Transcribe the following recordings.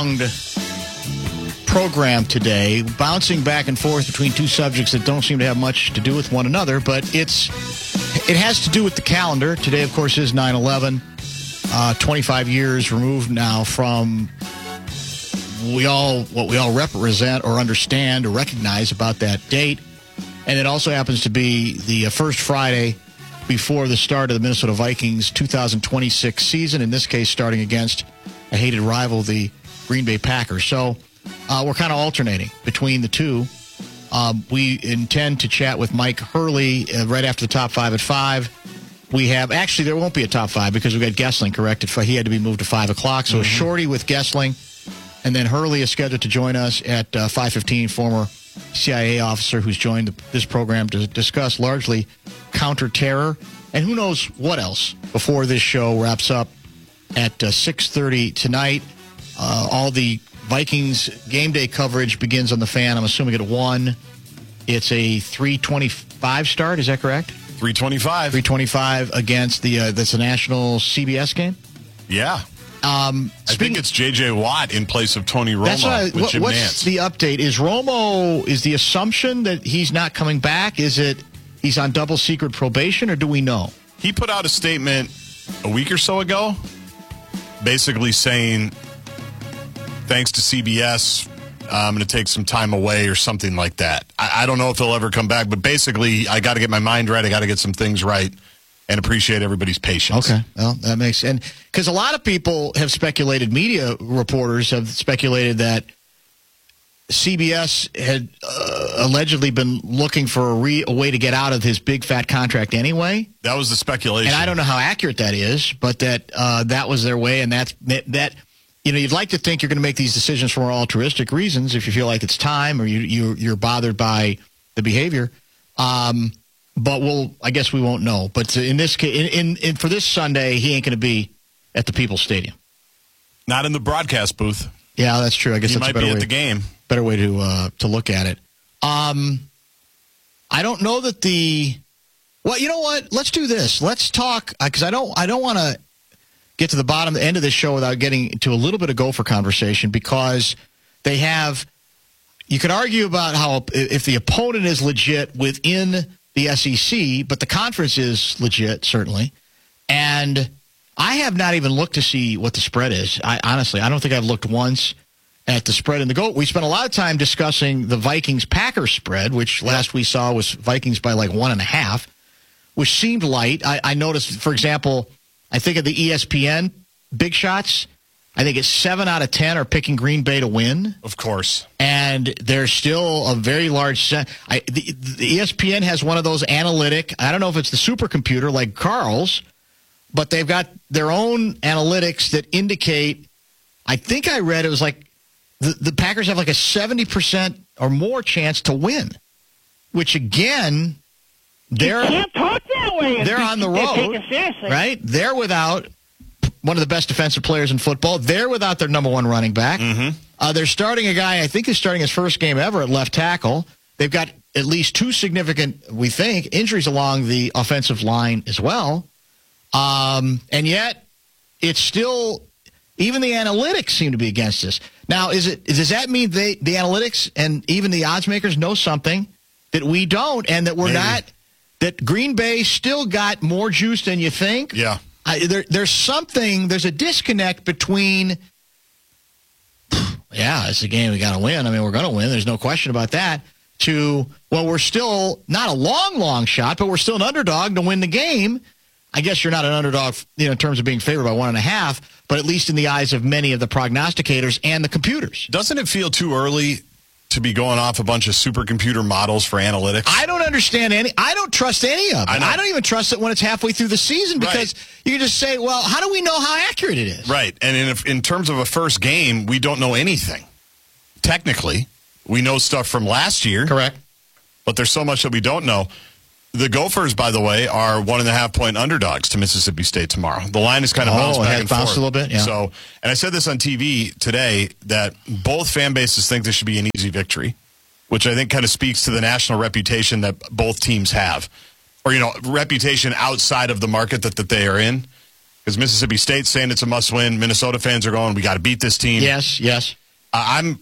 pronged program today, bouncing back and forth between two subjects that don't seem to have much to do with one another, but it has to do with the calendar. Today, of course, is 9/11, 25 years removed now from what we all represent or understand or recognize about that date. And it also happens to be the first Friday before the start of the Minnesota Vikings 2026 season, in this case starting against a hated rival, the Green Bay Packers. So we're kind of alternating between the two. We intend to chat with Mike Hurley right after the top five at 5. We have, actually, there won't be a top 5 because we got Gessling corrected. He had to be moved to 5 o'clock. So a shorty with Gessling. And then Hurley is scheduled to join us at 5:15, former CIA officer who's joined this program to discuss largely counter-terror and who knows what else before this show wraps up at 6:30 tonight. All the Vikings game day coverage begins on the Fan. I'm assuming at 1. It's a 3:25 start. Is that correct? 3:25. 3:25 against that's a national CBS game? Yeah. I think it's J.J. Watt in place of Tony Romo with Jim what's Nantz. The update? Is the assumption that he's not coming back? Is it he's on double secret probation, or do we know? He put out a statement a week or so ago basically saying, thanks to CBS, I'm going to take some time away or something like that. I don't know if he'll ever come back, but basically I got to get my mind right. I got to get some things right. And appreciate everybody's patience. Okay, well, that makes sense. Because a lot of people have speculated, media reporters have speculated that CBS had allegedly been looking for a way to get out of his big fat contract anyway. That was the speculation. And I don't know how accurate that is, but that was their way. And that you'd like to think you're going to make these decisions for altruistic reasons if you feel like it's time or you're bothered by the behavior. But I guess we won't know. But in this case, for this Sunday, he ain't going to be at the People's Stadium. Not in the broadcast booth. Yeah, that's true. I guess that's a better way. He might be at the game. Better way to look at it. I don't know that well, you know what? Let's do this. Let's talk because I don't want to get to the end of this show without getting to a little bit of Gopher conversation because they have. You could argue about how if the opponent is legit within the SEC, but the conference is legit, certainly. And I have not even looked to see what the spread is. Honestly, I don't think I've looked once at the spread in the GOAT. We spent a lot of time discussing the Vikings-Packers spread, which last we saw was Vikings by like 1.5, which seemed light. I noticed, for example, I think of the ESPN big shots, I think it's 7 out of 10 are picking Green Bay to win. Of course. And there's still a very large the ESPN has one of those analytic, I don't know if it's the supercomputer like Carl's, but they've got their own analytics that indicate, I think I read it was like the Packers have like a 70% or more chance to win, which again, you can't talk that way. They're on the road, right? They're without one of the best defensive players in football. They're without their number one running back. Mm-hmm. They're starting a guy, I think he's starting his first game ever at left tackle. They've got at least 2 significant, we think, injuries along the offensive line as well. And yet, it's still, even the analytics seem to be against us. Now, does that mean the analytics and even the odds makers know something that we don't and that we're not, that Green Bay still got more juice than you think? Yeah. There's a disconnect between, it's a game we got to win. I mean, we're going to win. There's no question about that. We're still not a long shot, but we're still an underdog to win the game. I guess you're not an underdog, in terms of being favored by 1.5, but at least in the eyes of many of the prognosticators and the computers. Doesn't it feel too early to be going off a bunch of supercomputer models for analytics? I don't understand I don't trust any of it. I don't even trust it when it's halfway through the season because you just say, well, how do we know how accurate it is? Right. And in terms of a first game, we don't know anything. Technically, we know stuff from last year. Correct. But there's so much that we don't know. The Gophers, by the way, are 1.5-point underdogs to Mississippi State tomorrow. The line is kind of bounced back and forth. A little bit, yeah. So, and I said this on TV today that both fan bases think this should be an easy victory, which I think kind of speaks to the national reputation that both teams have, or reputation outside of the market that they are in. because Mississippi State's saying it's a must-win. Minnesota fans are going, we got to beat this team. Yes. I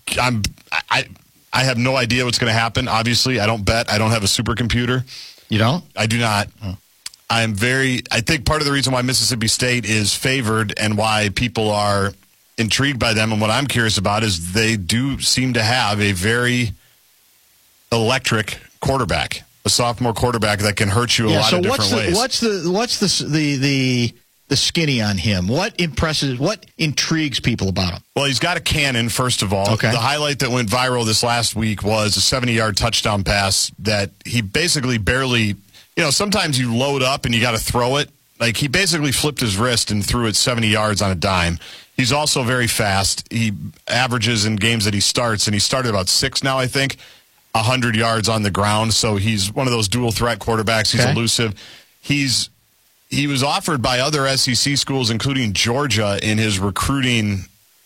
have no idea what's going to happen. Obviously, I don't bet. I don't have a supercomputer. You don't? I do not. Oh. I think part of the reason why Mississippi State is favored and why people are intrigued by them and what I'm curious about is they do seem to have a very electric quarterback, a sophomore quarterback that can hurt you a lot of different ways. What's the skinny on him? What intrigues people about him? Well, he's got a cannon, first of all. Okay. The highlight that went viral this last week was a 70-yard touchdown pass that he basically barely, sometimes you load up and you got to throw it. Like, he basically flipped his wrist and threw it 70 yards on a dime. He's also very fast. He averages in games that he starts, and he started about 6 now, I think, 100 yards on the ground. So he's one of those dual-threat quarterbacks. He's elusive. He was offered by other SEC schools, including Georgia, in his recruitment,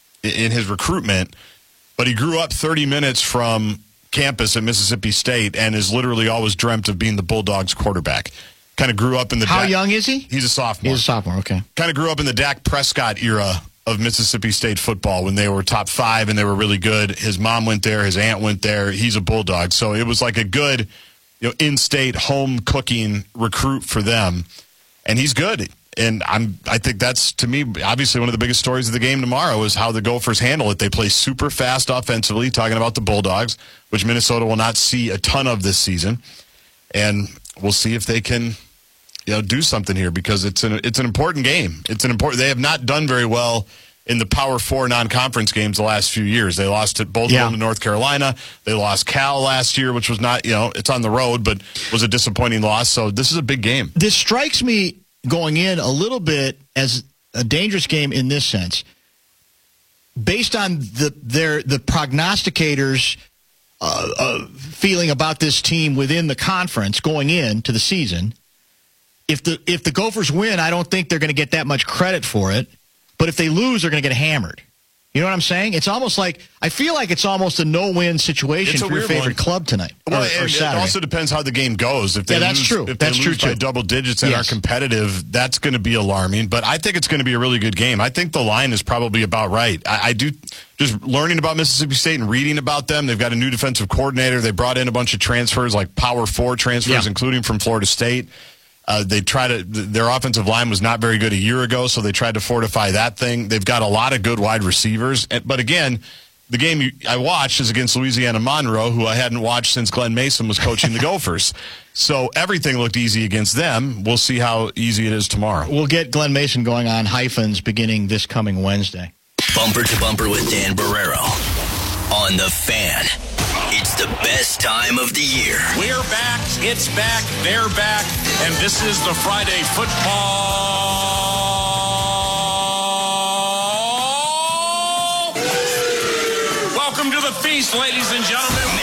but he grew up 30 minutes from campus at Mississippi State and has literally always dreamt of being the Bulldogs quarterback. Kind of grew up in the... How young is he? He's a sophomore. He's a sophomore, okay. Kind of grew up in the Dak Prescott era of Mississippi State football when they were top 5 and they were really good. His mom went there. His aunt went there. He's a Bulldog. So it was like a good, in-state home cooking recruit for them. And he's good. And I think that's, to me, obviously one of the biggest stories of the game tomorrow is how the Gophers handle it. They play super fast offensively, talking about the Bulldogs, which Minnesota will not see a ton of this season. And we'll see if they can, do something here because it's an important game. They have not done very well in the Power 4 non-conference games the last few years. They lost at both of them to North Carolina. They lost Cal last year, which was not, it's on the road, but was a disappointing loss. So this is a big game. This strikes me going in a little bit as a dangerous game in this sense. Based on the prognosticators' feeling about this team within the conference going into the season, if the Gophers win, I don't think they're going to get that much credit for it. But if they lose, they're going to get hammered. You know what I'm saying? It's almost like, I feel like it's almost a no-win situation for your favorite club tonight. Well, or Saturday. It also depends how the game goes. If they that's lose, true. If they lose by double digits and are competitive, that's going to be alarming. But I think it's going to be a really good game. I think the line is probably about right. I do, just learning about Mississippi State and reading about them, they've got a new defensive coordinator. They brought in a bunch of transfers, like Power 4 transfers, including from Florida State. Their offensive line was not very good a year ago, so they tried to fortify that thing. They've got a lot of good wide receivers. But again, the game I watched is against Louisiana Monroe, who I hadn't watched since Glenn Mason was coaching the Gophers. So everything looked easy against them. We'll see how easy it is tomorrow. We'll get Glenn Mason going on hyphens beginning this coming Wednesday. Bumper to Bumper with Dan Barreiro on The Fan. It's the best time of the year. We're back, it's back, they're back, and this is the Friday football. Welcome to the feast, ladies and gentlemen.